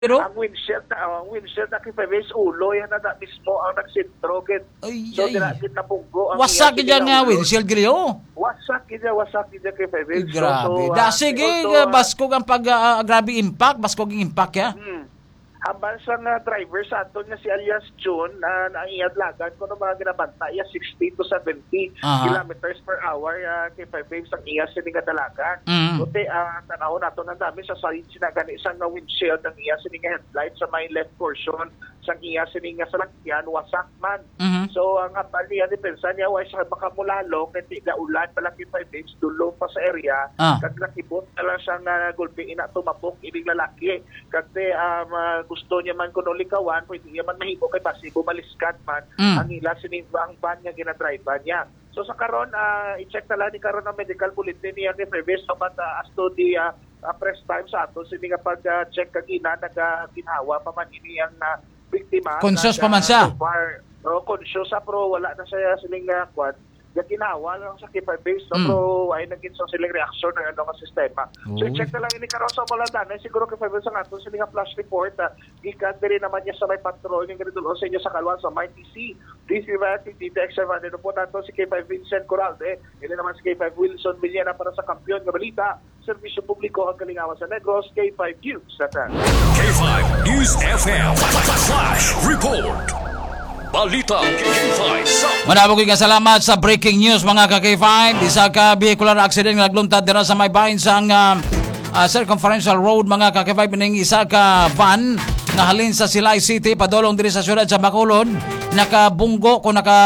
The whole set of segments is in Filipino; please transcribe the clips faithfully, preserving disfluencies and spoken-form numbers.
Pero ang windshield na ang windshield na kifabes ulo yan na mismo ang nagsintro gid. Ay, So ay. dira gid napunggo ang wasak iya gid nga ulo. windshield griyo. Wasak gid wasak gid kifabes. Grabe. So, Da ah, sige also, ah, baskog ang pag ah, grabe impact, baskog ang impact ya. Hmm. Hambal sa nga driver sa aton nga si alias June na uh, iyad lagan kuno mga ginabanta iya sixty to seventy Aha. kilometers per hour uh, kay five waves ang iya sining dalagan. Mm. Kundi uh, tanaw nato nang dami sa side sinagani isang nga windshield ang iya sining headlight sa may left portion sang iya sining nga salakyan wasak man. Mhm. So ang hambal niya depensa niya wa siya makamulalong kay ga ulan pala kay five waves dulo pa sa area Ah. kag nakibot ala siya nga gulpi ina tumapok ibig lalaki kag te um, uh, gusto niya man kuno likawan pwede niya man mahimo kay basi bumaliskat man Mm. ang ila sining ang van nga ginadrive niya. So sa karon uh, i-check tala ni karon ang medical bulletin niya ni Previs so but uh, as to the uh, uh, press time sa ato sini nga pag uh, check kagina naga ginhawa pa man ini ang uh, biktima. Conscious Naga- pa man siya. So far, no, conscious sa pro wala na siya sining uh, kwan. Yung ginawa lang sa K five base, no, Mm. pero ay naging sa silang reaksyon ng ano, sistema. So, Uy. check na lang ini karon sa Malandan. Siguro K five base ang ato sila nga flash report. Uh, gikan din naman niya sa may patrol yung ganito sa inyo sa Kalwan sa M I T C. D C Vati, D T X seven. Ano po nato si K five Vincent Coralde. Ini naman si K five Wilson Villena para sa kampiyon nga balita. Serbisyo publiko ang kalingawan sa Negros, K five News. Satan. K five News F M Flash Report. Balita K five sa Manabog nga salamat sa breaking news mga ka-K five. Isa ka vehicular accident nga nagluntad dira sa may bahin sa uh, uh, circumferential road mga ka-K five ning isa ka van nga halin sa Silay City padulong diri sa syudad sa Bacolod nakabunggo ko naka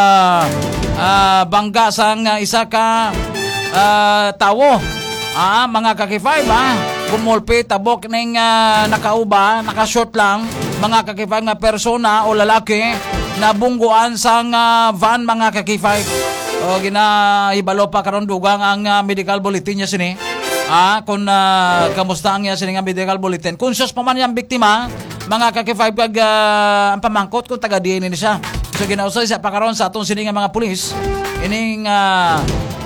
uh, bangga sang uh, isa ka uh, tawo. Ah, mga ka-K five ah, gumulpi tabok ning uh, nakauba, nakashort lang mga ka-K five nga persona o lalaki nabungguan sang uh, van mga ka-K five. O ginahibalo pa karon dugang ang uh, medical bulletin niya sini. Ah, kung uh, kamusta ang niya sini nga medical bulletin. Conscious pa man yang biktima, mga ka-K five kag uh, ang pamangkot kung taga D N A ni siya. So ginausay siya pa karon sa atong sini nga mga pulis. Ining uh,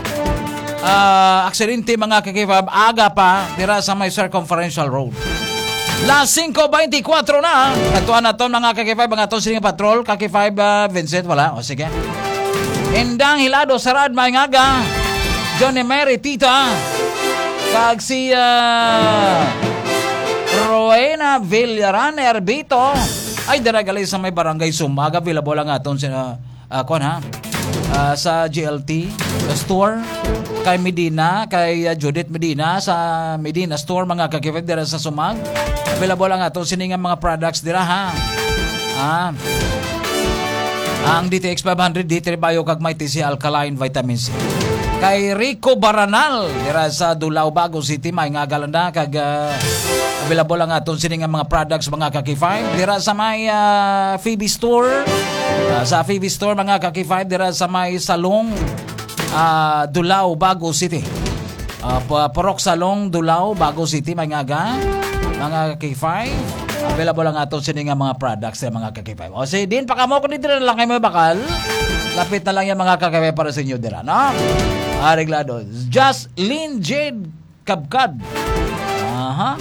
uh, aksidente mga ka-K five aga pa dira sa may circumferential road. Las five twenty-four na. Natuan na to mga ka-K five, mga to sining patrol. K five uh, Vincent, wala. O sige. Indang Hilado, Sarad, Mayngaga. Johnny Mary, Tita. Kag si uh, Rowena Villaran, Erbito. Ay, daragali sa may barangay Sumaga. Available lang aton sa, uh, kon ha? Uh, sa G L T store. Kay Medina, kay uh, Judith Medina sa Medina store, mga ka-K five dira sa Sumag. Available lang ato siningang mga products dira ha. Ah. Ang D T X five hundred D three Bio kag may T C Alkaline Vitamin C. Kay Rico Baranal dira sa Dulao Bago City may nga galanda kag uh, available lang ato siningang mga products mga ka-K five dira sa may uh, Phoebe store. Uh, sa Phoebe store mga ka-K five dira sa may Salong uh, Dulao Bago City. Uh, Porok Salong Dulao Bago City may nga ga mga K five, available lang ato sini nga mga products ng mga K five. O say din pa kamo ko dito na lang kayo may bakal. Lapit na lang yung mga K five para sa inyo dira, no? Areglado. Just Lynn Jade Kabkad. Aha.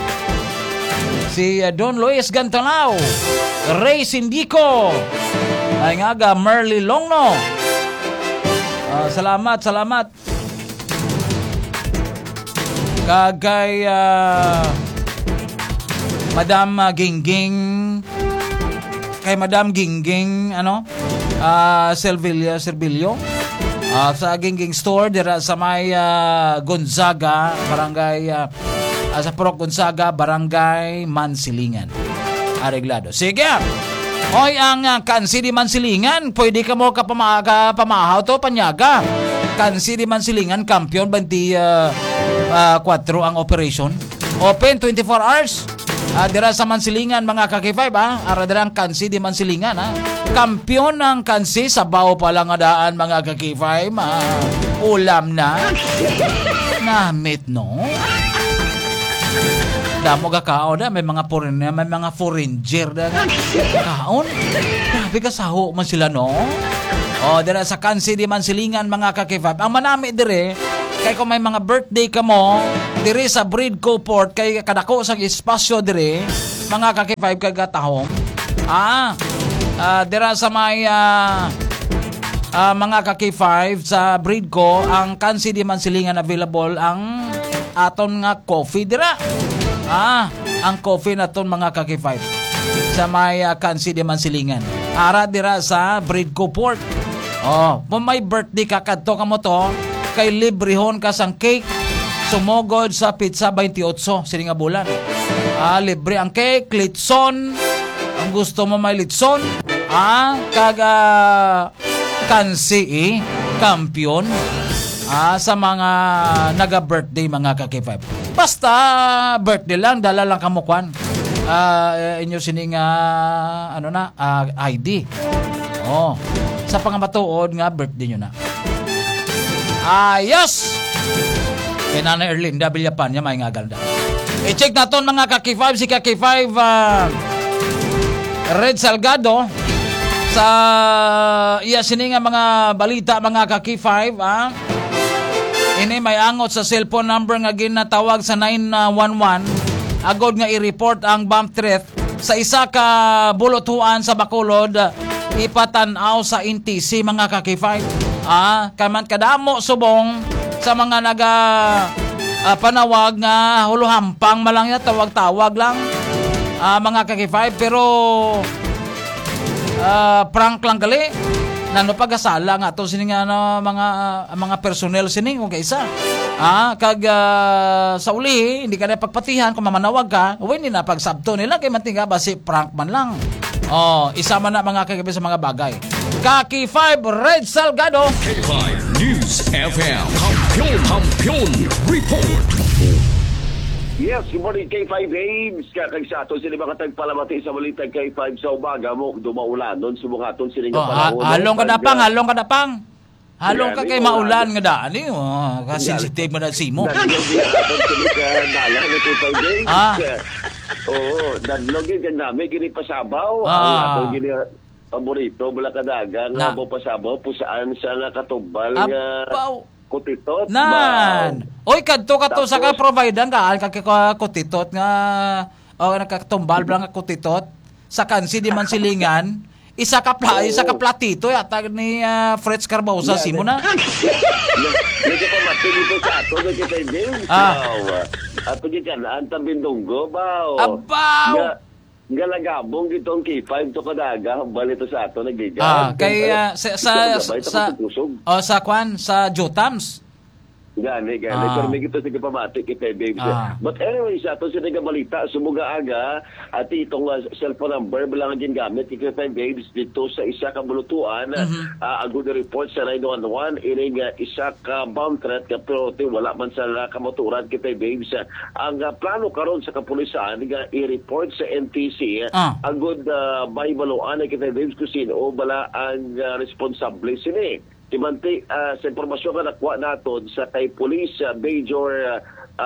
Si uh, Don Luis Gantalao, Ray Sindico, ay nga ga Merly Longno. Uh, salamat, salamat. Kagay uh, Madam uh, Gingging kay Madam Gingging ano uh, Silvilla Servilio uh, sa Gingging store dira sa may uh, Gonzaga barangay uh, uh, sa Purok Gonzaga barangay Mansilingan. Areglado. Sige. Hoy ang uh, kansi di Mansilingan, pwede ka mo ka pamaga pamahaw to panyaga. Kansi di Mansilingan kampiyon banti uh, uh, four ang operation. Open twenty-four hours. Uh, dira sa Mansilingan mga ka-K five ha. Ara dira ang kansi di Mansilingan ha. Kampiyon ng kansi sa bao pa lang adaan mga ka-K five ha. Ulam na. Namit no. Damo ka kaon da may mga foreigner, may mga foreigner da. Kaon. Grabe ka saho man sila no. O dira sa kansi di Mansilingan mga ka-K five. Ang manami dire kay kung may mga birthday ka mo, dire sa Breedco Port, kay kadako sa espasyo dire, mga ka-K five kagatahong. Ah, uh, dira sa may uh, uh, mga ka-K five sa breed ko, ang kansi di man silingan available ang aton nga coffee dira. Ah, ang coffee naton mga ka-K five sa may uh, kansi di man silingan. Ara dira sa breed ko port. Oh, kung may birthday ka kadto ka mo to, kay librehon ka sang cake. Sumogod sa pizza twenty-eight sini nga bulan. Ah, libre ang cake, litson. Ang gusto mo may litson. Ah, kaga kansi eh, kampiyon. Ah, sa mga naga-birthday mga ka-K five. Basta birthday lang, dala lang kamukwan. Ah, inyo sini nga ano na, uh, I D. Oh, sa pangabatuod nga birthday nyo na. Ayos! Kay Nanay Erlinda Villapan niya may nga ganda. I-check naton mga ka-K five, si ka-K five uh, Red Salgado sa iya sini nga mga balita mga ka-K five. Ah. Ini may angot sa cellphone number nga ginatawag sa nine one one. Agod nga i-report ang bomb threat sa isa ka bulutuan sa Bacolod. Ipatanaw sa N T C mga ka-K five. Ah, kaman kadamo subong sa mga naga uh, panawag nga huluhampang malang ya tawag-tawag lang uh, mga ka-K five pero uh, prank lang gali nano pagasala nga to sini nga no, mga uh, mga personnel sini kung kaisa ah kag uh, sa uli hindi ka na pagpatihan kung mamanawag ka uwi ni na pagsabto nila kay mantinga basi prank man lang. Oh, isa man na mga kagabi sa mga bagay. ka-K five Red Salgado. K five News F M. Kampiyon, kampiyon, report. Yes, good morning K five Ames. Kakagsato sila mga tagpalamati sa balitang K five sa umaga mo. Dumaulan nun, sumungaton sila nga oh, panahon. Ha- halong ka na pang, halong ka na pang. Halong ka Yan, kay ito, maulan ano. nga daan eh. Oh, sensitive mo na si mo. Dadlogin sila sa dala ng K five Ames. Ah. Oo, dadlogin ka namin, gini pasabaw. Ah. Ang atong gini paborito, bula kadagan, Na. nga mo pasabaw, pusaan sa nakatubal nga Abaw. kutitot. Nan. Oy kadto kadto sa ka Tapos- provider ka ka ka kutitot nga o nakatumbal blang nga kutitot sa kansi di man silingan isa ka pla Oo. isa ka platito yata ni uh, Fritz Carbosa Yeah, simo na. Medyo pa mati dito sa ato, medyo kay James. Ah. Ato dyan, ang tabindunggo, bao. Abaw! Nga, nga lagabong gitong K five to kadaga, balito sa ato, nagigan. Ah, kay uh, sa sa sa, sa oh, sa kwan sa Jotams. Gani, gani. Ah. Pero may gito sige pamati kita, babe. Ah. But anyway, sa ato sila balita, sumuga aga, at itong uh, cellphone number, bilang din gamit, kita babes, dito sa isa ka bulutuan, Mhm. uh, ang good report sa nine one one, ining uh, isa ka bomb threat, ka pero wala man sa uh, kamoturan kita, babes. Uh, ang uh, plano karon sa kapulisan, nga i-report sa N T C, Ah. ang good uh, baybaluan, kita, babes, kung sino, bala ang uh, responsable sini. Timanti, uh, sa impormasyon nga nakuha natin sa kay Police uh, Major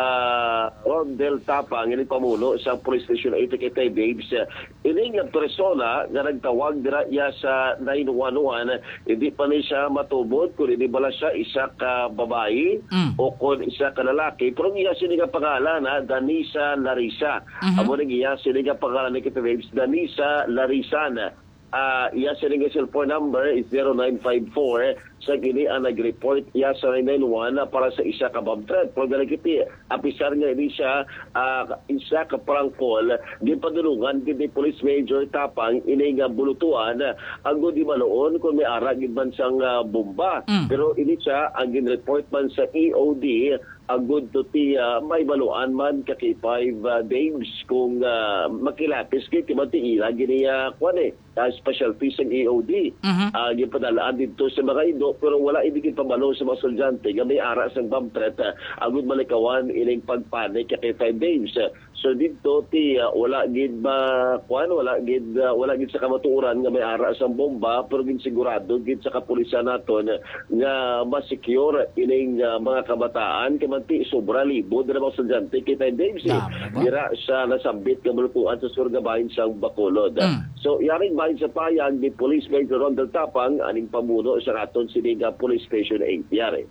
uh, Rondel Tapang, ini pamuno sa Police Station eight kay Tay Babes. Uh, ini nga persona nga nagtawag dira iya sa nine one one, hindi pa ni siya matubod kung hindi bala siya isa ka babae Mm. o kung isa ka lalaki. Pero iya sini nga pangalan, ha, Danisa Larissa. Mhm. Amo nang iya sini nga pangalan ni Tay Babes, Danisa Larisana. Uh, iya sa ring cellphone number is zero nine five four sa gini ang nag-report iya sa nine nine one para sa isa ka bomb threat. Pero galagiti, apisar nga ini siya uh, isa ka prank call di padulungan di Police Major Tapang ini nga bulutuan ang di maloon kung may ara gid man sang uh, bomba. Mm. Pero ini siya ang gin-report man sa E O D agud to ti uh, may baluan man ka K five uh, Babes kung uh, makilapis kay timanti ila gini uh, kwan eh uh, special fees ng E O D. Mhm. Uh, gipadalaan dito sa mga ido pero wala ibigin pabalo sa mga estudyante nga may ara sa bomb threat uh, agud malikawan ining pagpanik ka K five Babes. Uh, so dito ti uh, wala gid ba kwan wala gid uh, wala gid sa kamatuoran nga may ara sa bomba pero gid sigurado gid sa kapulisan naton uh, nga ma-secure ining uh, mga kabataan kay manti sobra libo dira mga estudyante kay Tay Babes. Dami ba? Dira sa nasambit nga bulutuan sa Surgabahin sa Bacolod. Mm. So yaring bahin sa payag ni Police Major Rondel Tapang aning pamuno sa aton siniga Police Station eight yari.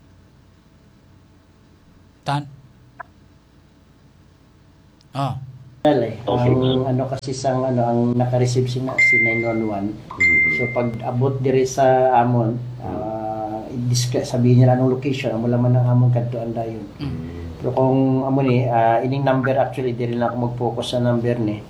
Tan. Ah. Well, eh, Okay. ang ano kasi sang ano ang naka-receive si, na- si nine one one. So pag abot diri sa amon, uh, i-discuss sabihin nila anong location, amo laman ng amon kadtuan dayon. Pero kung amo ni uh, ining number actually diri lang ako mag-focus sa number ni.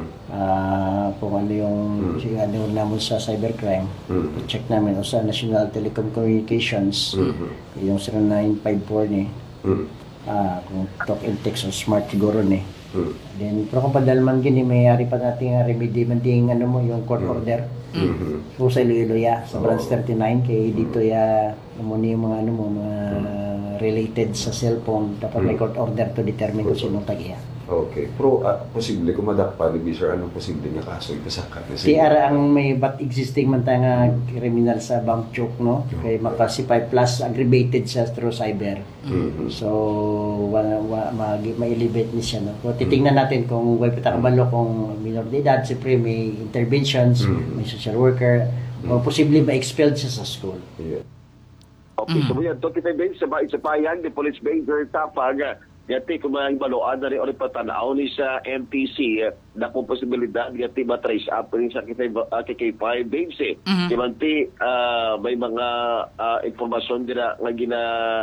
Ah, kung ano yung mm. ano naman sa cybercrime. Mm. Check namin o sa National Telecom Communications. Mm-hmm. Yung zero nine five four ni. Mm. Ah, kung talk and text o smart siguro ni. Mm. Then, pero kung padalman gini, mayari pa nating uh, remedy man ding ano mo, yung court order. Mm-hmm. So, sa Iloilo ya, sa branch Oo. thirty-nine, kay dito ya, ano mo ni yung mga ano mo, mga related sa cellphone, dapat may court order to determine kung sinong tagiya. Okay. Pero ah, posible kung madakpan ni sir, anong posible nga kaso ipasaka? Si ara ang may but existing man tayo nga criminal sa bank choke, no? Kay makasipay plus aggravated siya through cyber. Mhm. So, wa, wa, mag, ma-elevate ni siya, no? So, titingnan natin kung way patakabalo kung minor de edad, siyempre may interventions, Mhm. may social worker, o posible ma-expelled siya sa school. Yeah. Okay, so yan, twenty-five days sa isa payag ni Police Major Tapang, yati kung mga ibaloan na rin o rin patanaw ni sa M T C, na kung posibilidad, yati matrace up rin sa K five days eh. Mhm. Kimanti, ah, may mga ah, informasyon din na nga gina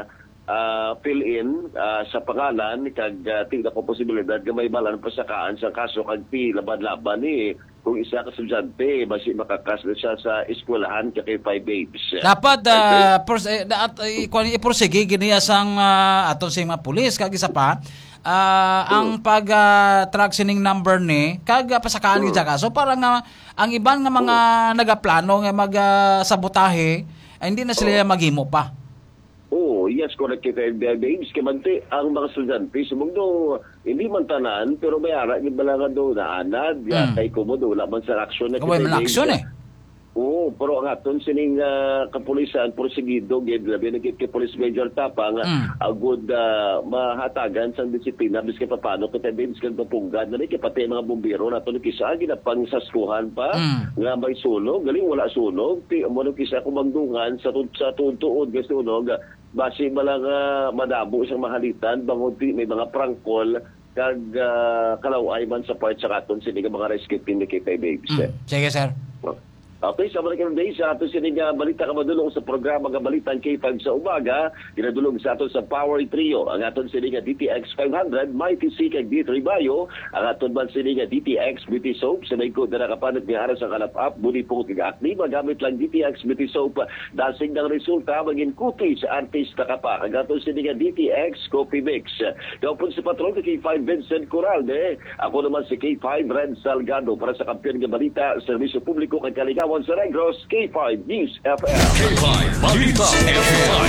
ah, fill in ah, sa pangalan, kag uh, tingnan ko posibilidad, gamay balan pasakaan sa kaso kag pi laban-laban ni kung isa ka estudyante, basi makakas na siya sa eskwelahan kay five babes. Dapat uh, pros, eh, daat eh, kuan iprosige giniya sang uh, aton sing mga pulis kag isa pa ah, ang pag uh, track sining number ni kag uh, pasakaan gid ka so para nga ang iban nga mga nagaplano nga mag uh, sabotahe ay hindi na sila maghimo pa. Oo, yes, correct kita. Babes, kamante, ang mga estudyante, sumong do, hindi man tanan, pero may ara, yung balangan do na anad, Mm. mm. kay kumo do, wala man sa aksyon na Kaway man aksyon eh. Oo, pero ang aton sining uh, kapulisan, porsigido, gid labi na gid kay Police Major Tapang, Mm. agud uh, mahatagan sa disiplina, bis kay papano, kaya babes, kaya papunggan, na rin kay pati mga bumbiro, na ito kisa, ginapang saskuhan pa, Mm. nga may sunog, galing wala sunog, ti mo nung kisa kumangdungan sa tud sa tuod-tuod nga sunog, base malang uh, madabo isang mahalitan, bangod ti may mga prangkol kag uh, kalaway man sa part sa katon sini nga mga rescue team ni K five babes. Mm. Sige sir. Okay, sa mga karon days, sa ato sining uh, balita ka madulong sa programa nga Balitan K five sa umaga, ginadulong sa aton sa Power Trio, ang aton sining D T X five hundred, Mighty C kag D three Bayo, ang aton man sining D T X Beauty Soap, sa may ko na nakapanat ni Aras ang kalap-up, budi po kag acne, magamit lang D T X Beauty Soap, dasig ng resulta, maging cookies sa artista ka pa, ang aton sining D T X Coffee Mix. Kapon si patron ni K five Vincent Coralde, ako naman si K five Red Salgado para sa kampiyon nga balita, serbisyo publiko kag kaligawan sa Negros, K five News F M. K five Balita F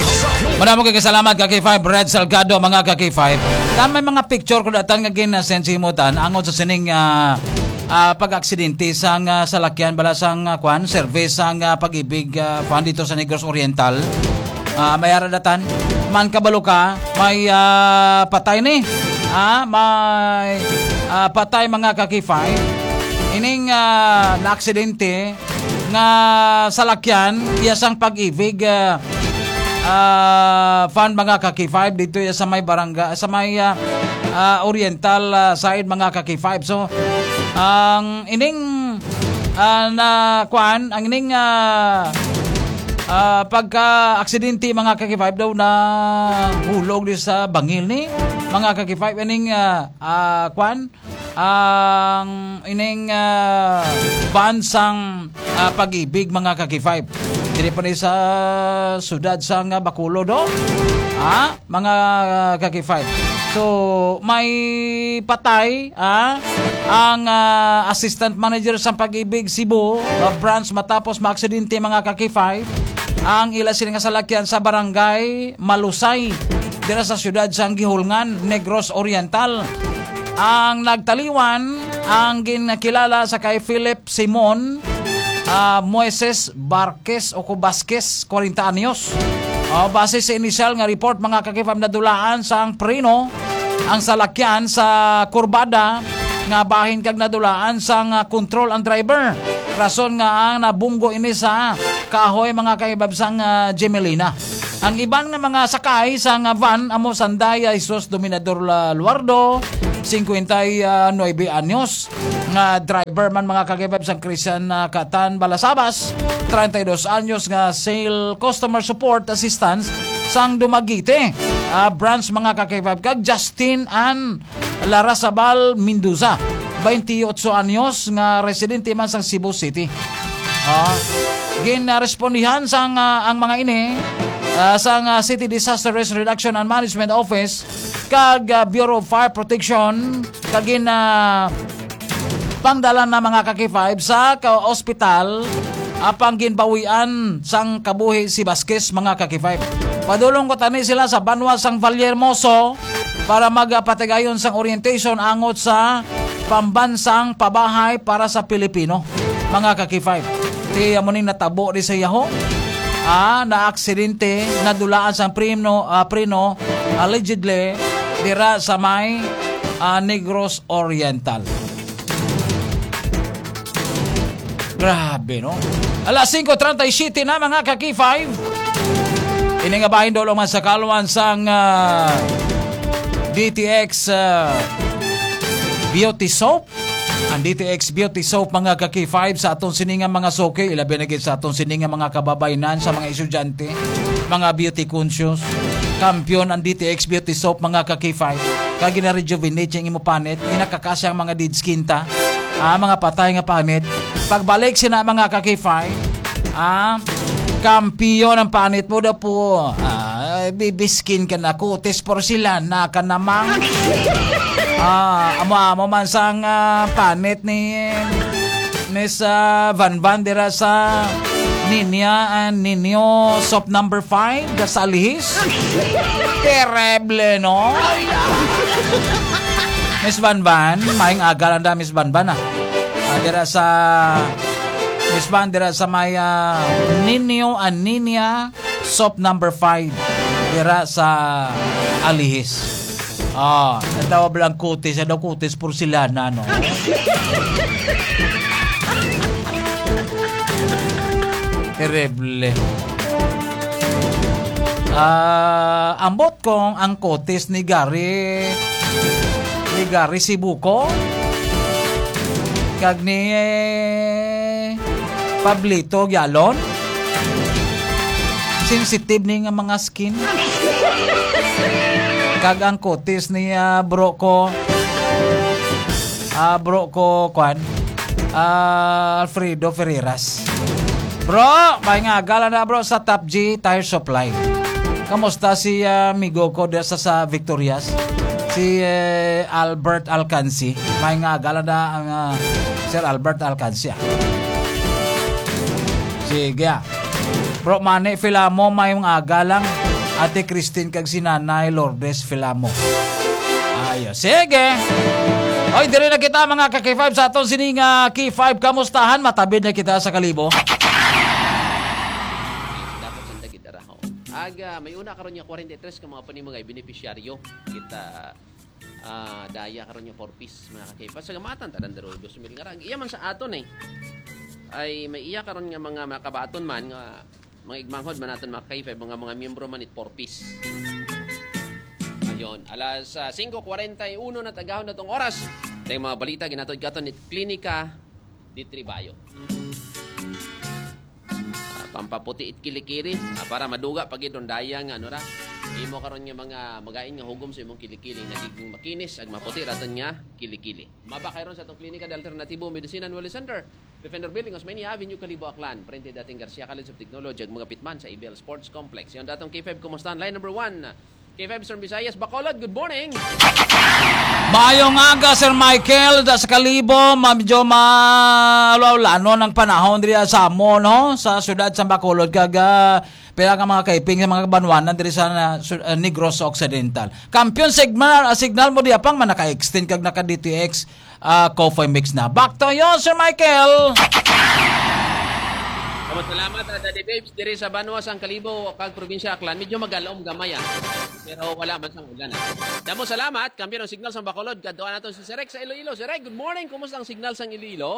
M. Marami kay salamat ka K five Red Salgado mga ka K five. Na may mga picture ko datan nga gina-send sa imutan angon sa sining uh, uh, pag-aksidente sang uh, salakyan bala sang uh, kwan service sang uh, pag-ibig uh, fan dito sa Negros Oriental. Uh, may aradatan man kabalo ka may uh, patay ni. Ah, may uh, patay mga ka K five. Ining uh, na-aksidente nga salakyan iyasang pag-ibig uh, uh, fan mga ka K five dito ya sa may barangay sa may uh, uh, Oriental uh, side mga ka K five. So ang ining uh, na kwan ang ining uh, uh, pagka aksidente mga ka K five daw na hulog di sa bangil ni mga ka K five ining uh, uh, kwan ang ining uh, bansang uh, pag-ibig mga ka K five. Dili pa ni sa sudad sang uh, Bacolod do. Ah, mga uh, ka K five. So, may patay ah, ang uh, assistant manager sa pag-ibig Cebu uh, branch matapos maaksidente mga ka K five. Ang ila sila nga salakyan sa barangay Malusay dira sa siyudad sang Gihulngan, Negros Oriental. Ang nagtaliwan ang ginakilala sa kay Philip Simon uh, Moises Barques o Vasquez, forty anyos. Uh, base sa initial nga report mga kakifam nadulaan sa ang preno ang salakyan sa kurbada nga bahin kag nadulaan sa nga control ang driver. Rason nga ang nabunggo ini sa kahoy mga kaibabsang uh, Gemelina. Ang iban nga mga sakay sa nga van amo Sanday Jesus Dominador Luardo, fifty-nine anyos nga driver man mga kakibab sa Christian uh, Catan Balasabas, thirty-two anyos nga sale customer support assistance sang Dumaguete uh, branch mga kakibab, kag Justin Ann Larrazabal Mendoza, twenty-eight anyos nga residente man sa Cebu City. Uh, Ginarespondihan sang uh, ang mga ini uh, sang uh, City Disaster Risk Reduction and Management Office kag uh, Bureau of Fire Protection kag gin uh, pangdalan na mga kaki five sa ka ospital apang ginbawian sang kabuhi si Vasquez mga kaki five. Padulong ko tani sila sa Banwa sang Vallehermoso para magpatigayon sang orientation angot sa pambansang pabahay para sa Pilipino mga kaki five. Ti amo ning natabo di sa yaho. Ah, na aksidente nadulaan sang prino uh, prino allegedly dira sa may uh, Negros Oriental. Grabe, no? Alas five thirty-seven na mga kaki five. Ini nga bahin dolo man sa kalwan sang uh, D T X uh, Beauty Soap. Ang D T X Beauty Soap mga kaki five sa atong siningang mga soke, ilabi na sa atong siningang mga kababayanan, sa mga estudyante, mga beauty conscious. Kampiyon ang D T X Beauty Soap mga kaki five. Kag gina-rejuvenate yung imo panit, inakakasya ang mga dead skin ta, ah, mga patay nga panit. Pagbalik sina mga kaki five, ah, kampiyon ang panit mo daw po. Ah, bibiskin ka na, kutis porcelana ka namang. Ah, amo-amo man sang uh, panit ni Miss uh, Van Van dira sa Ninya and Ninyo soap number five da sa Alihis. Terrible, no? Miss Van Van, maing aga lang da Miss Van Van ah. Uh, dira sa Miss Van dira sa may uh, Ninyo and Ninya soap number five dira sa Alihis. Ah, natawa bilang kutis, ano kutis porcelana, no? Terrible. Ah, ambot kong ang kutis ni Gary ni Gary Sibuko kag ni eh, Pablito Gyalon. Sensitive ni nga mga skin. Kag ang kutis ni uh, bro ko uh, bro ko kwan uh, Alfredo Ferreras. Bro, may nga gala na bro sa Top G Tire Supply. Kamusta si uh, amigo ko dito sa, sa Victorias? Si uh, Albert Alcanci. May nga gala na ang uh, Sir Albert Alcanci. Ah. Sige. Ah. Bro, mani Filamo may mga agalang Ate Christine kag si Nanay Lourdes Filamo. Ayo, sige. Oy, diri na kita mga ka-K five sa atong sining uh, K five kamustahan, matabid na kita sa kalibo. Dapat sanda kita raho. Aga, may una karon niya forty-three ka mga panimong ay beneficiaryo. Kita uh, daya karon niya four piece mga ka-K five sa gamatan tadan daro two mil nga iya man sa aton eh. Ay may iya karon nga mga makabaton man nga mga igmanghod man natin mga K five, mga mga miyembro man it four piece. Ayun, alas uh, five forty-one na tagahon na tong oras. Tayo mga balita, ginatod katon it Klinika di Tribayo. Uh, pampaputi it kilikiri, uh, para maduga pag itong daya nga, ano ra, imo karon nga mga magain nga hugom sa imong kilikili, nagiging makinis, ag maputi raton nga kilikili. Mabakay ron sa itong Klinika de Alternativo Medicine and Wellness Center. Defender Building, Osmeña Avenue, Calibo, Aklan. Prente dating Garcia College of Technology at mga pitman sa I B L Sports Complex. Yung datong K five, kumusta? Line number one. K five, Sir Visayas, Bacolod, good morning. Mayong aga, Sir Michael, da sa Calibo, medyo malawlano ng panahon diri sa mo, no? Sa syudad sa Bacolod, kaga pera ka mga kaiping sa mga banwanan diri sa uh, Negros Occidental. Kampiyon signal, uh, signal mo diya pang manaka-extend kag naka-D T X uh, coffee mix na. Back to you, Sir Michael. Salamat, Daddy Babes. Diri sa Banwa, sang Calibo, kag probinsya Aklan, medyo magalom gamay ah. Pero wala man sang ulan. Damo salamat, kampiyon ng signal sang Bacolod. Kadtuan naton si Sirek sa Iloilo. Sirek, good morning. Kumusta ang signal sang Iloilo?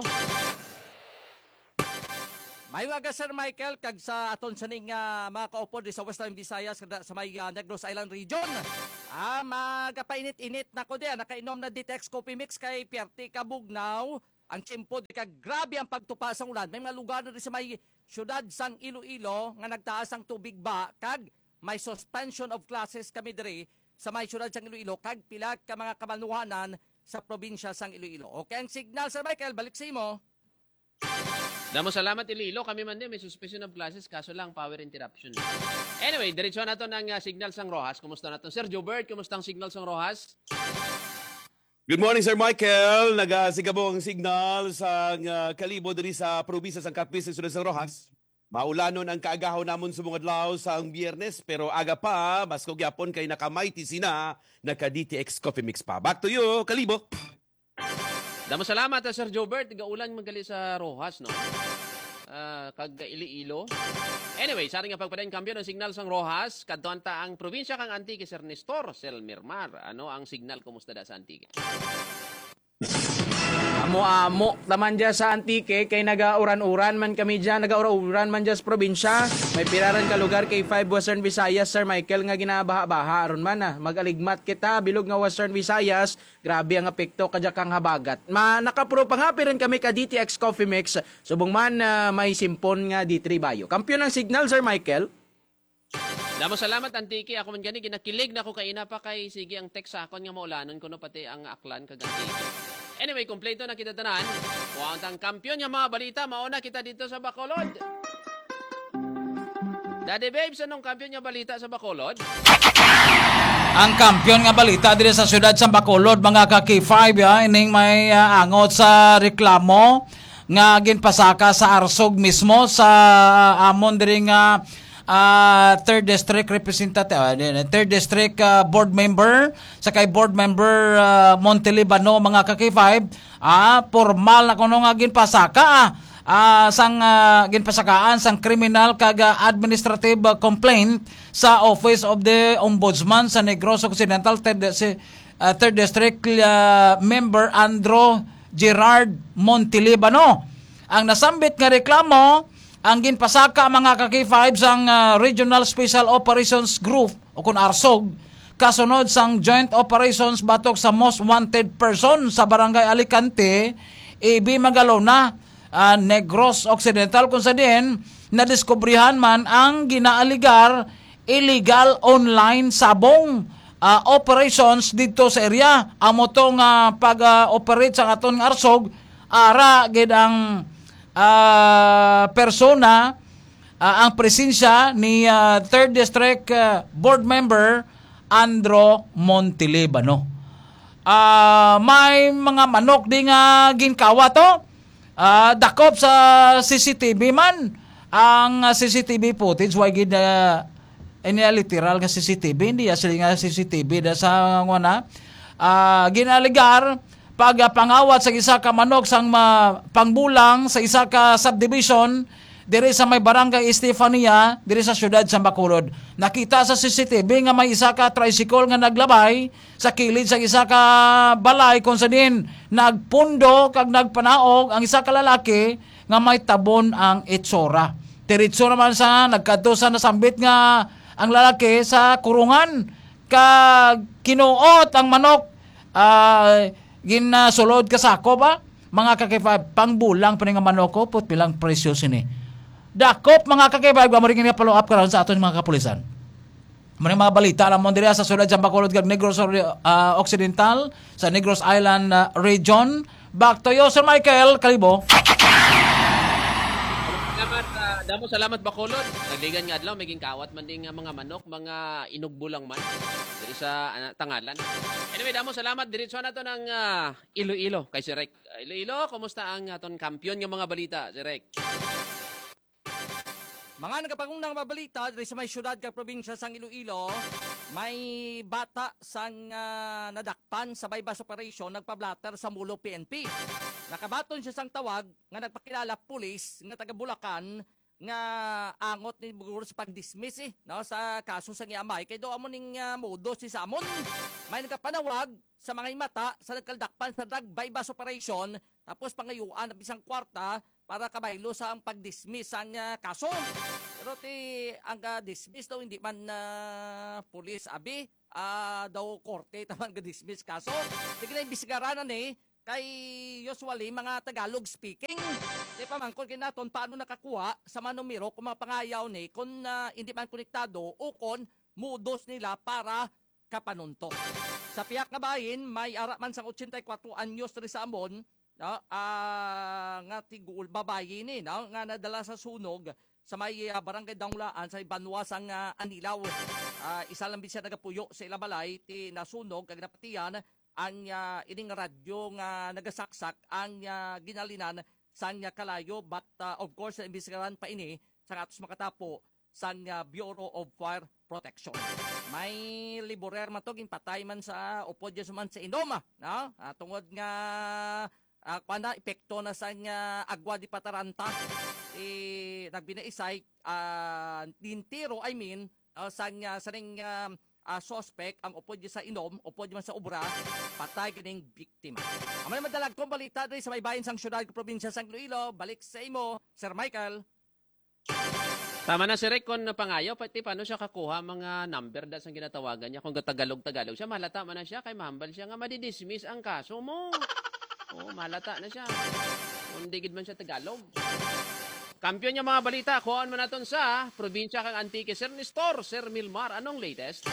Maayong aga Sir Michael kag sa aton saning uh, mga kaupo di sa Western Visayas kada sa may uh, Negros Island region. Ah, magapainit-init na ko diyan. Nakainom na Ditex Coffee Mix kay Pierti Kabugnaw. Ang tiyempo di ka grabe ang pagtupa sa ulan. May mga lugar na rin sa may syudad sang Iloilo nga nagtaas ang tubig ba kag may suspension of classes kami diri sa may syudad sang Iloilo kag pila ka mga kamanuhanan sa probinsya sang Iloilo. Okay, ang signal Sir Michael, balik sa imo. Damo salamat Iloilo, kami man din may suspension of classes kaso lang power interruption. Anyway, diretso na to ng uh, signal sang Rojas. Kumusta na to? Sir Jobert, kumusta ang signal sang Rojas? Good morning, Sir Michael. Nagasigabo ang signal sa uh, Kalibo diri sa probinsya sang Capiz sa Sudán Rojas. Maulanon ang kaagahaw namon sa mga adlaw sa ang Biyernes pero aga pa mas gyapon kay nakamighty sina naka D T X Coffee Mix pa. Back to you, Kalibo. Damo salamat uh, Sir Jobert, gaulan magali sa Rojas no. Uh, kag Iloilo. Anyway, sa ating pagpadayon kambyo ng signal sang Rojas, kadtuan ta ang probinsya kang Antique Sir Nestor Selmirmar. Ano ang signal kumusta da sa Antique? Amo-amo naman dyan sa Antique, kay naga-uran-uran man kami dyan, naga-uran man dyan sa probinsya. May piraran ka lugar kay five Western Visayas, Sir Michael, nga ginabaha-baha. Aron man na, mag-aligmat kita, bilog nga Western Visayas, grabe ang apekto kadya kang habagat. Ma, nakapuro pa nga, piran kami ka D T X Coffee Mix, subong man uh, may simpon nga D three Bayo. Kampiyon ng signal, Sir Michael. Damo salamat Antique, ako man gani ginakilig na ko kaina pa kay sige ang text sa akon nga maulanon kuno pati ang aklan kag Antique. Anyway, kompleto na kita tanan. Kuha ang kampiyon nga mga balita, mauna kita dito sa Bacolod. Daddy Babes, anong kampiyon nga balita sa Bacolod? Ang kampiyon nga balita dito sa siyudad sa Bacolod, mga ka K five, ya, ining may uh, angot sa reklamo nga ginpasaka sa Arsog mismo sa uh, amon diri nga Uh, third District Representative, uh, third District uh, Board Member, sa kay Board Member uh, Montelibano, mga ka K five, ah, formal na kuno nga ginpasaka, ah, uh, sang uh, ginpasakaan sang criminal kag uh, administrative uh, complaint sa Office of the Ombudsman sa Negros Occidental, third, uh, third District uh, Member Andro Gerard Montelibano. Ang nasambit nga reklamo, ang ginpasaka mga ka K five sang uh, Regional Special Operations Group o kun Arsog kasunod sang Joint Operations batok sa Most Wanted Person sa Barangay Alicante, Ibi Magalona, uh, Negros Occidental, kung sa din nadiskubrihan man ang ginaaligar illegal online sabong uh, operations dito sa area. Amo tong uh, pag-operate uh, sa aton Arsog ara gid ang Uh, persona, uh, ang presensya ni uh, third District uh, Board Member Andro Montelibano. Uh, may mga manok di nga ginkawa to. Uh, dakop sa C C T V man. Ang uh, C C T V footage, why gid uh, ina literal nga C C T V, hindi asili nga C C T V da sa ngona. Uh, ginaligar pag uh, pangawat sa isa ka manok sang ma, pangbulang sa isa ka subdivision diri sa may barangay Estefania diri sa syudad sa Bacolod. Nakita sa C C T V nga may isa ka tricycle nga naglabay sa kilid sa isa ka balay kung sa din nagpundo kag nagpanaog ang isa ka lalaki nga may tabon ang itsura. Diretso naman sa nagkadto sa nasambit nga ang lalaki sa kurungan kag kinuot ang manok uh, ginasulod ka sako ba? Mga kakipag, pangbulang pa nga manoko, put bilang presyo sini. Dakop mga kakipag, mamuringin nga follow up karon sa aton mga kapulisan. Maring mga balita alam mo diri sa sulod sa Bacolod kag Negros uh, Occidental sa Negros Island uh, region. Back to you, Sir Michael Kalibo. Salamat, uh, damo salamat Bacolod. Nagligan nga adlaw maging kawat man ding mga manok, mga inugbulang man diri sa uh, Tangalan. Anyway, damo salamat diretso na to ng uh, Iloilo kay si Rek. Uh, Iloilo, kumusta ang aton kampiyon nga mga balita, si Rek? Mga nagapangundang mabalita diri sa may syudad kag probinsya sang Iloilo, may bata sang uh, nadakpan sa bypass operation nagpablatter sa Mulo P N P. Nakabaton siya sang tawag nga nagpakilala pulis nga taga Bulacan nga angot ni Buguro sa pag-dismiss eh, no, sa kaso sa Ngiamay kay do amo ning uh, modo si Samon. May nagkapanawag sa mga mata sa nagkaldakpan sa drug bypass operation tapos pangayuan ng isang kwarta para kabaylo sa ang pag-dismiss ang uh, kaso. Pero ti ang uh, dismiss daw hindi man na uh, pulis abi uh, daw korte taman ga dismiss kaso di na imbisigaran eh kay usually mga Tagalog speaking. Di pa man kung kinaton paano nakakuha sa manumero kung mga pangayaw ni kung uh, hindi man konektado o kung mudos nila para kapanunto. Sa piyak nga bahin, may ara man sang eighty-four anyos rin sa amon, no? uh, nga tigul babayi ni, no? Nga nadala sa sunog sa may uh, barangay Danglaan sa Banwasang uh, Anilaw. Uh, isa lang siya nagapuyo sa ilabalay, ti nasunog, kag napatiyan, ang uh, ining radyo nga nagasaksak, ang uh, ginalinan sa uh, kalayo, but uh, of course, imbisigaran pa ini sa atos makatapo sa uh, Bureau of Fire Protection. May liborer man to ginpatay man sa upod man sa Indoma, no? Uh, tungod nga uh, kuana epekto na sa uh, agwa di pataranta eh nagbinaisay uh, dintiro I mean uh, sa uh, sa ring uh, uh, suspect ang upod sa inom, upod man sa obra, patay kining biktima. Amay madalag kong balita diri sa may bahin sang syudad probinsya sang Iloilo, balik sa imo Sir Michael. Tama na si Rick, kung pangayaw, pati paano siya kakuha mga number da sa ginatawagan niya. Kung Tagalog-Tagalog siya, malata man na siya, kay mahambal siya nga madidismiss ang kaso mo. Oo, malata na siya. Kung digid man siya Tagalog. Kampiyon niya mga balita, kuhaan man natin sa probinsya kang Antique. Sir Nestor, Sir Milmar, anong latest?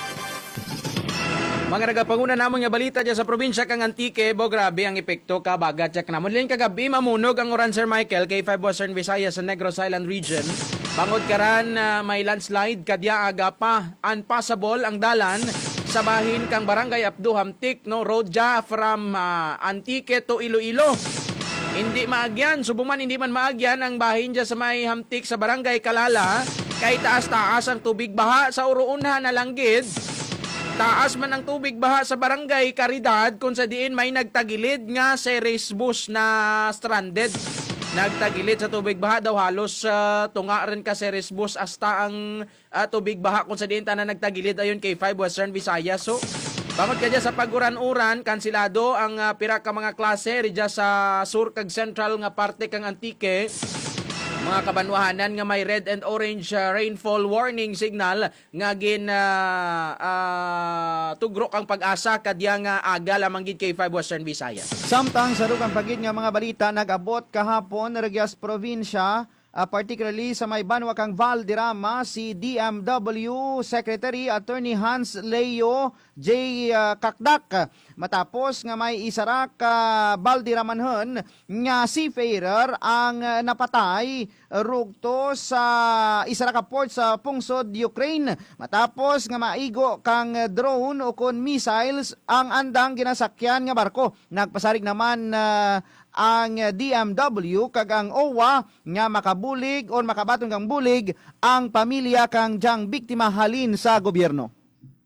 Mga nagapanguna namon nga balita dyan sa probinsya kang Antique, bo grabe ang epekto kabagat check namon. Lin kagabi mamunog ang oran Sir Michael kay five Western Visayas sa Negros Island region. Bangod karan uh, may landslide kadya aga pa unpassable ang dalan sa bahin kang barangay Abdu Hamtik no road ja from uh, Antique to Iloilo. Hindi maagyan, subuman hindi man maagyan ang bahin dyan sa may Hamtik sa barangay Kalala kay taas-taas ang tubig baha sa uruunha na langgid. Taas man ang tubig baha sa barangay Caridad kung sa diin may nagtagilid nga series bus na stranded. Nagtagilid sa tubig baha daw halos uh, tunga rin ka series bus hasta ang uh, tubig baha kung sa diin tanan nagtagilid ayon kay five Western Visayas. So bangod kadya sa paguran-uran kansilado ang uh, pira ka mga klase ridya sa sur kag central nga parte kang Antique. Mga kabanwahanan nga may red and orange uh, rainfall warning signal nga gin uh, uh, tugrok ang pag-asa kadya nga aga lamang gid kay five Western Visayas. Samtang sa rukang pagid nga mga balita nag-abot kahapon Regias probinsya, uh, particularly sa may banwa kang Valderrama, si D M W Secretary Attorney Hans Leo J. Uh, Kakdak matapos nga may isara ka uh, Valderramanhon nga seafarer ang uh, napatay rugto sa isara ka port sa pungsod Ukraine matapos nga maigo kang drone o kon missiles ang andang ginasakyan nga barko. Nagpasarig naman uh, ang D M W kag ang O W A nga makabulig o makabaton kang bulig ang pamilya kang jang biktima halin sa gobyerno.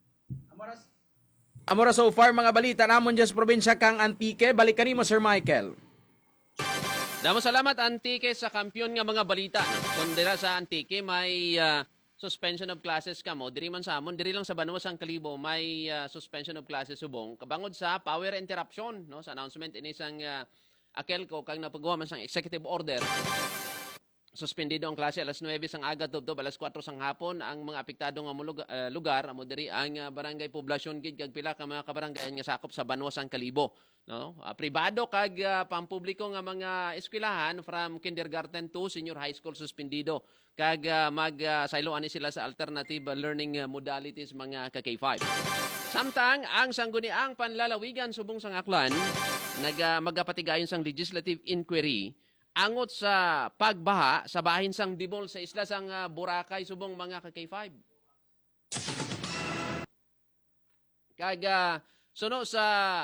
Amora so far mga balita namon dyan sa probinsya kang Antique. Balikan mo Sir Michael. Damo salamat Antique sa kampiyon nga mga balita. Kung dira sa Antique may uh, suspension of classes kamo, diri man sa amon, diri lang sa Banwas ang Kalibo may uh, suspension of classes subong. Kabangod sa power interruption no sa announcement ini sang uh, Akelco kag napagawa man sang executive order. Suspendido ang klase alas nuwebe sang aga tubtob alas kwatro sang hapon ang mga apektado nga uh, lugar amo diri ang uh, barangay poblasyon gid kag pila ka mga kabarangayan nga sakop sa Banwas ang Kalibo no uh, pribado kag uh, pampubliko nga mga eskwelahan from kindergarten to senior high school suspendido kag uh, mag uh, sayloan ni sila sa alternative uh, learning uh, modalities mga ka K five. Samtang ang sangguniang panlalawigan subong sang Aklan nag uh, magapatigayon sang legislative inquiry angot sa pagbaha sa bahin sang Dibol sa isla sang uh, Boracay subong mga ka K five. Kag uh, suno sa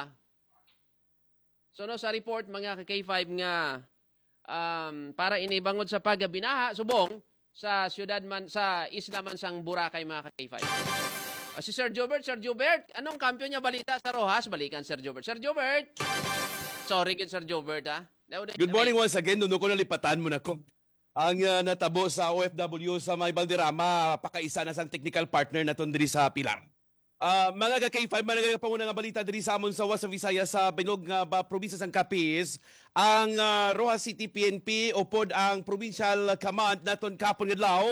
suno sa report mga ka K five nga um, para inibangod sa pagbinaha subong sa syudad man sa isla man sang Boracay mga ka K five. Uh, si Sir Jobert, Sir Jobert, anong kampiyon niya balita sa Rojas? Balikan Sir Jobert. Sir Jobert. Sorry kid Sir Jobert ha. Good morning once again. Nuno ko nalipatan mo na ko. Ang uh, natabo sa O F W sa may Valderrama, pakaisa na sang technical partner na diri sa Pilar. Uh, mga ka K five, mga panguna nga balita diri sa amon sa Wasa Visayas sa binog nga ba probinsya sang Capiz, ang uh, Rojas City P N P upod ang provincial command naton kapon nga adlaw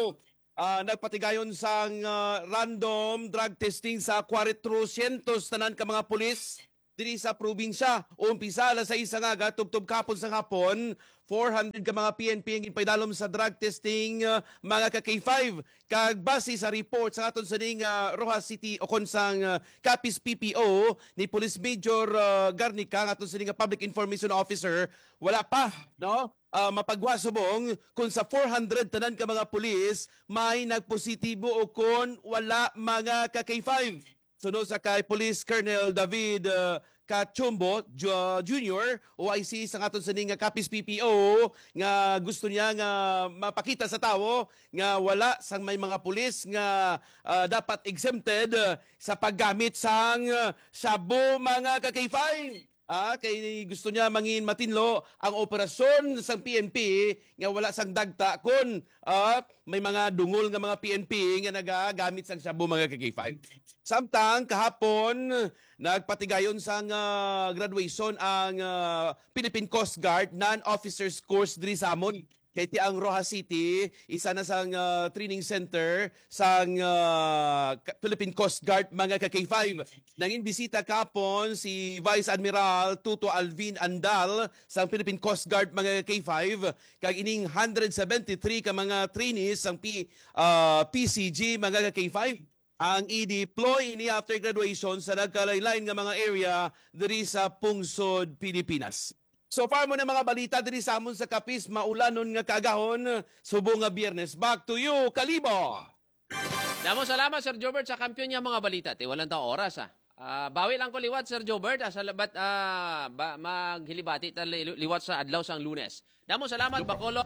uh, nagpatigayon sang uh, random drug testing sa four-hundred tanan ka mga pulis diri sa probinsya. Umpisa alas sais nga aga tubtob kapon sa hapon, four hundred ka mga P N P ang ipadalam sa drug testing uh, mga ka K five. Kag base sa report sa aton sa ning uh, Rojas City o konsang uh, Capiz P P O ni Police Major uh, Garnica aton sa ning Public Information Officer, wala pa no uh, mapagwasubong kung sa four hundred tanan ka mga pulis may nagpositibo o kon wala mga ka K five. Sunod sa kay Police Colonel David uh, Kachumbo Junior O I C sa aton sa ning Capiz P P O nga gusto niya nga mapakita sa tao nga wala sang may mga pulis nga uh, dapat exempted uh, sa paggamit sang uh, shabu mga ka K five. Ah, kay gusto niya mangin matinlo ang operasyon sang P N P nga wala sang dagta kon uh, may mga dungol nga mga P N P nga nagagamit sang shabu mga K five. Samtang kahapon nagpatigayon sang uh, graduation ang uh, Philippine Coast Guard non-officers course diri sa amon. Kay ti ang Rojas City, isa na sang uh, training center sang uh, Philippine Coast Guard mga ka K five. Nangin bisita kapon si Vice Admiral Tuto Alvin Andal sang Philippine Coast Guard mga K five. Kag ining one hundred seventy-three ka mga trainees sang P, uh, P C G mga ka K five. Ang i-deploy ini after graduation sa nagkalaylain nga mga area diri sa pungsod Pilipinas. So far mo na mga balita diri sa amon sa Capiz, maulanon nga kagahon, subong nga Biyernes. Back to you, Kalibo! Damo salamat, Sir Jobert, sa kampiyon niya mga balita. Ti, walang tao oras, ha. Uh, bawi lang ko liwat, Sir Jobert, ah, sa labat uh, ba, maghilibati ta li, liwat sa adlaw sang Lunes. Damo salamat, Bacolod.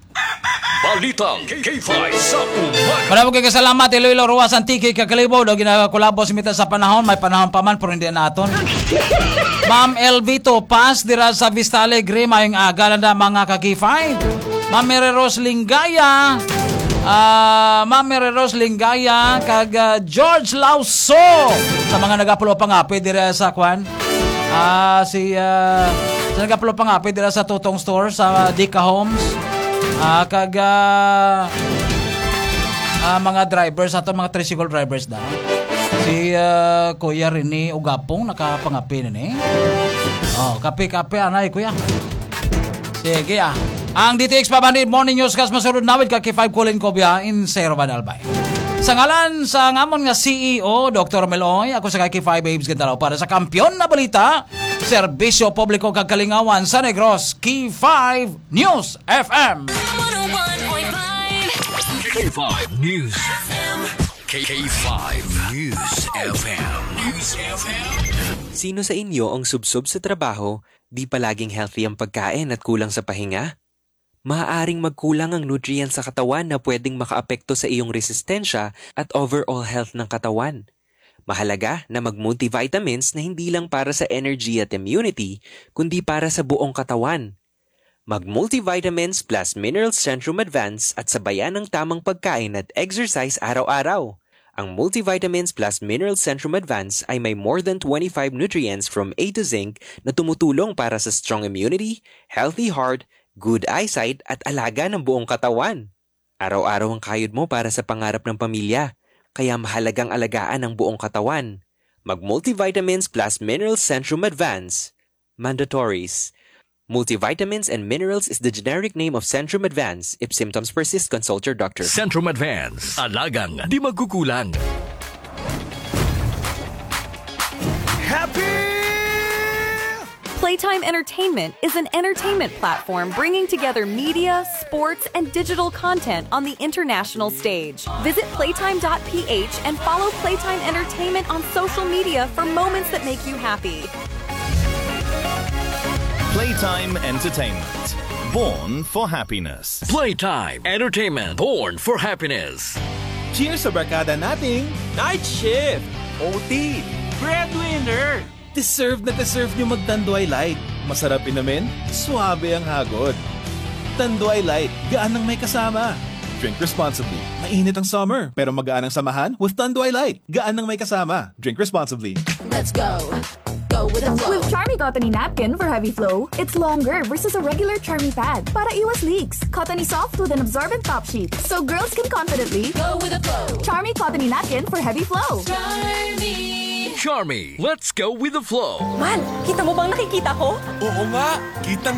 Balitang K five sa umaga. Maraming kayo kasalamat, Iloilo, Ruas, Antique, Kakalibo, do ginakulabo si Mita sa panahon, may panahon pa man, pero hindi naton. Ma'am L V Topas, dira sa Vista Alegre, mayong aga na mga ka K five. Ma'am Mary Rose Lingaya, uh, Ma'am Mary Rose Lingaya, kag uh, George Lauso, sa mga nagapulo pa nga, pwede dira sa kwan. Uh, si, uh, sa nagapulo pa nga, pwede dira sa Tutong Store, sa Dika Homes. Ah, uh, kag uh, uh, mga drivers ato mga tricycle drivers da. Si uh, Kuya Rene Ugapong nakapangapi ni. Oh, kape-kape anay kuya. Sige ah. Ang D T X Pabanid Morning News kas masurod nawid ka K five Colin Cobia in Servan Albay. Sa ngalan sa ngamon nga C E O Doctor Meloy, ako sa K five Babes Gandalaw para sa kampiyon na balita, serbisyo publiko kag kalingawan sa Negros, K five News F M. K five News F M. K five News F M. News F M. Sino sa inyo ang subsob sa trabaho, di palaging healthy ang pagkain at kulang sa pahinga? Maaaring magkulang ang nutrients sa katawan na pwedeng makaapekto sa iyong resistensya at overall health ng katawan. Mahalaga na mag-multivitamins na hindi lang para sa energy at immunity, kundi para sa buong katawan. Mag-multivitamins plus Minerals Centrum Advance at sabayan ng tamang pagkain at exercise araw-araw. Ang Multivitamins plus Minerals Centrum Advance ay may more than twenty-five nutrients from A to zinc na tumutulong para sa strong immunity, healthy heart, good eyesight at alaga ng buong katawan. Araw-araw ang kayod mo para sa pangarap ng pamilya, kaya mahalagang alagaan ang buong katawan. Mag-Multivitamins plus Minerals Centrum Advance. Mandatories. Multivitamins and Minerals is the generic name of Centrum Advance. If symptoms persist, consult your doctor. Centrum Advance. Alagang di magkukulang. Happy! Playtime Entertainment is an entertainment platform bringing together media, sports, and digital content on the international stage. Visit playtime dot p h and follow Playtime Entertainment on social media for moments that make you happy. Playtime Entertainment. Born for happiness. Playtime Entertainment. Born for happiness. Cheers sa barkada nating Night Shift, O T, Breadwinner. Deserve na deserve nyo mag-Tanduay Light. Masarap inamin, suabe ang hagod. Tanduay Light, gaan ng may kasama. Drink responsibly. Mainit ang summer, pero magaan ang samahan with Tanduay Light. Gaan ng may kasama. Drink responsibly. Let's go. Go Go with the flow. With Charmy Cottony Napkin for heavy flow, it's longer versus a regular Charmy pad para iwas leaks. Cottony soft with an absorbent top sheet, so girls can confidently Go with the flow. Charmy Cottony Napkin for heavy flow. Charmy, let's go with the flow. Man, kita mo bang nakikita ko? Oo nga, kitang